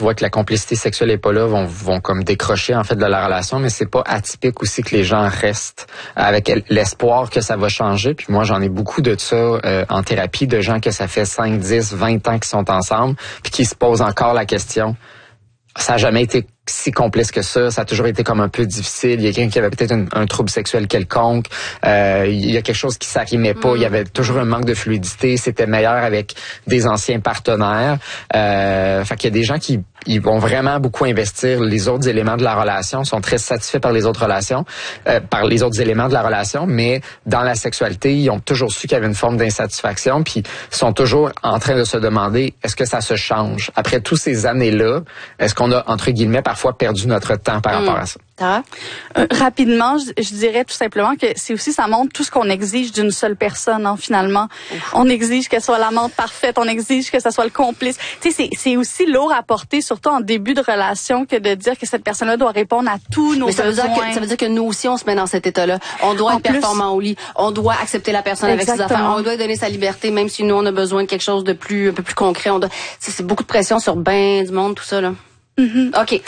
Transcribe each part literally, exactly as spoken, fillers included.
qui voient que la complicité sexuelle est pas là vont vont comme décrocher en fait de la relation, mais c'est pas atypique aussi que les gens restent avec l'espoir que ça va changer. Puis moi, j'en ai beaucoup de ça euh, en thérapie, de gens que ça fait cinq, dix, vingt ans qu'ils sont ensemble, puis qui se posent encore la question. Ça a jamais été si complice que ça, ça a toujours été comme un peu difficile. Il y a quelqu'un qui avait peut-être un, un trouble sexuel quelconque, euh, il y a quelque chose qui s'arrimait pas, mm. il y avait toujours un manque de fluidité, c'était meilleur avec des anciens partenaires. Euh, fait qu'il y a des gens qui ils vont vraiment beaucoup investir les autres éléments de la relation, sont très satisfaits par les autres relations, euh, par les autres éléments de la relation, mais dans la sexualité, ils ont toujours su qu'il y avait une forme d'insatisfaction, puis sont toujours en train de se demander, est-ce que ça se change? Après toutes ces années-là, est-ce qu'on a, entre guillemets, parfois perdu notre temps par mmh. rapport à ça? Euh, rapidement, je, je dirais tout simplement que c'est aussi, ça montre tout ce qu'on exige d'une seule personne, hein, finalement. Ouf. On exige qu'elle soit l'amante parfaite, on exige que ça soit le complice. Tu sais, c'est, c'est aussi lourd à porter, surtout en début de relation, que de dire que cette personne-là doit répondre à tous nos Mais ça besoins. Veut dire que, ça veut dire que nous aussi, on se met dans cet état-là. On doit en être plus, performant au lit. On doit accepter la personne Exactement. Avec ses affaires. On doit donner sa liberté, même si nous, on a besoin de quelque chose de plus, un peu plus concret. On doit, c'est beaucoup de pression sur ben du monde, tout ça, là. Mm-hmm. OK.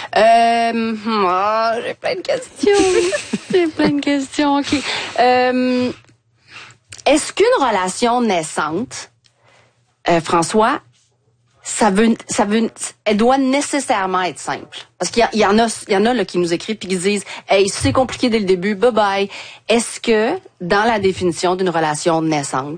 Euh, oh, j'ai plein de questions. j'ai plein de questions. OK. Euh, est-ce qu'une relation naissante, euh, François, ça veut, ça veut, elle doit nécessairement être simple? Parce qu'il y, a, il y en a, il y en a là qui nous écrivent puis qui disent, hey, c'est compliqué dès le début, bye bye. Est-ce que dans la définition d'une relation naissante,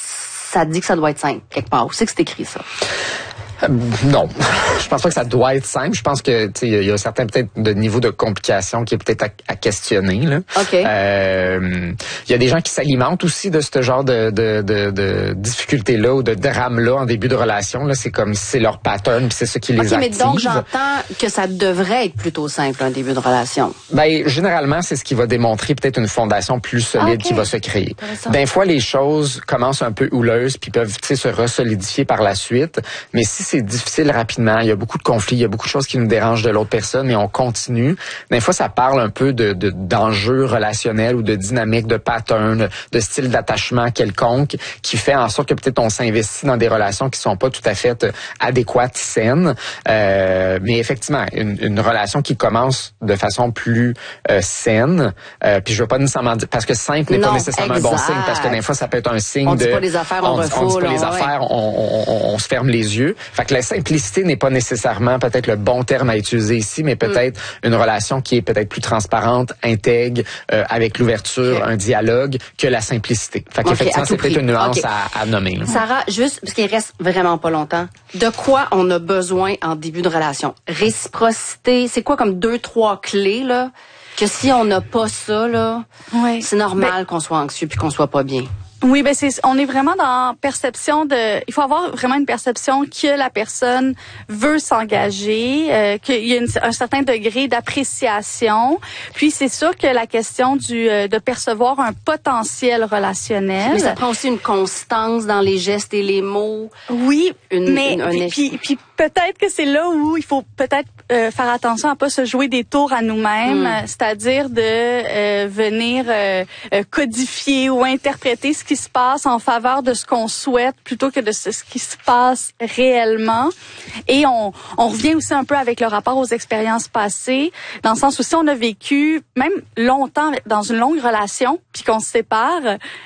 ça dit que ça doit être simple quelque part? Où c'est que c'est écrit ça? Euh, non, je pense pas que ça doit être simple. Je pense que tu sais, il y a certains peut-être de niveau de complication qui est peut-être à, à questionner là. Okay. Euh, il y a des gens qui s'alimentent aussi de ce genre de de de, de difficultés là ou de drames là en début de relation là. C'est comme c'est leur pattern, puis c'est ce qui les okay, active. Mais donc j'entends que ça devrait être plutôt simple un début de relation. Ben généralement c'est ce qui va démontrer peut-être une fondation plus solide okay. qui va se créer. Des fois les choses commencent un peu houleuses puis peuvent tu sais se resolidifier par la suite, mais si c'est difficile rapidement, il y a beaucoup de conflits, il y a beaucoup de choses qui nous dérangent de l'autre personne, mais on continue. Des fois, ça parle un peu de, de d'enjeux relationnels ou de dynamique, de pattern, de style d'attachement quelconque qui fait en sorte que peut-être on s'investit dans des relations qui sont pas tout à fait adéquates, saines. Euh, mais effectivement, une, une relation qui commence de façon plus euh, saine, euh, puis je veux pas nécessairement dire, parce que simple n'est non, pas nécessairement exact. un bon signe, parce que des fois, ça peut être un signe on de... On dit pas les affaires, on, on refoule. On dit pas les ouais. affaires, on, on, on, on se ferme les yeux. Fait que la simplicité n'est pas nécessairement peut-être le bon terme à utiliser ici, mais peut-être mm. une relation qui est peut-être plus transparente, intègre, euh, avec l'ouverture, okay. un dialogue, que la simplicité. Fait qu'effectivement, okay, c'est peut-être une nuance okay. à, à nommer. Là. Sarah, juste, parce qu'il reste vraiment pas longtemps, de quoi on a besoin en début de relation? Réciprocité, c'est quoi comme deux, trois clés, là? Que si on n'a pas ça, là, ouais. c'est normal ben, qu'on soit anxieux puis qu'on soit pas bien. Oui, ben c'est, on est vraiment dans perception de, il faut avoir vraiment une perception que la personne veut s'engager, euh, qu'il y a une, un certain degré d'appréciation. Puis c'est sûr que la question du euh, de percevoir un potentiel relationnel. Mais ça prend aussi une constance dans les gestes et les mots. Oui, une, mais une, un puis, puis, puis peut-être que c'est là où il faut peut-être euh, faire attention à pas se jouer des tours à nous-mêmes, mm. c'est-à-dire de euh, venir euh, codifier ou interpréter ce qui se passe en faveur de ce qu'on souhaite plutôt que de ce, ce qui se passe réellement. Et on, on revient aussi un peu avec le rapport aux expériences passées, dans le sens où si on a vécu même longtemps dans une longue relation puis qu'on se sépare,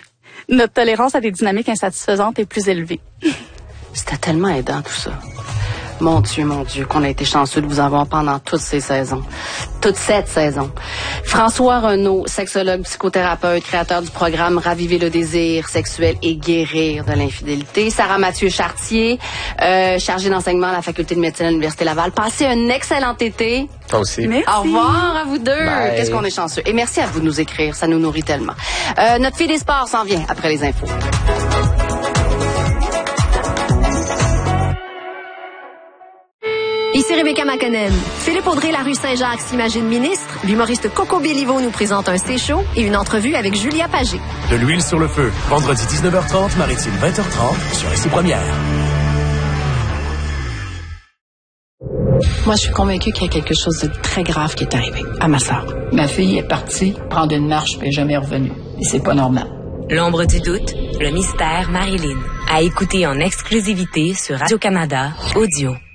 notre tolérance à des dynamiques insatisfaisantes est plus élevée. C'était tellement aidant tout ça. Mon Dieu, mon Dieu, qu'on a été chanceux de vous avoir pendant toutes ces saisons. Toute cette saison. François Renaud, sexologue, psychothérapeute, créateur du programme Raviver le désir sexuel et guérir de l'infidélité. Sarah Mathieu-Chartier, euh, chargée d'enseignement à la Faculté de médecine à l'Université Laval. Passez un excellent été. Toi aussi. Merci. Au revoir à vous deux. Bye. Qu'est-ce qu'on est chanceux. Et merci à vous de nous écrire. Ça nous nourrit tellement. Euh, notre fille des sports s'en vient après les infos. Ici Rebecca McConnell. Philippe Audrey, la rue Saint-Jacques, s'imagine ministre. L'humoriste Coco Béliveau nous présente un C-show et une entrevue avec Julia Pagé. De l'huile sur le feu. Vendredi dix-neuf heures trente, Maritime vingt heures trente sur Ici Première. Moi, je suis convaincue qu'il y a quelque chose de très grave qui est arrivé à ma sœur. Ma fille est partie prendre une marche et n'est jamais revenue. Et c'est pas normal. L'ombre du doute, le mystère Marilyn. À écouter en exclusivité sur Radio-Canada Audio.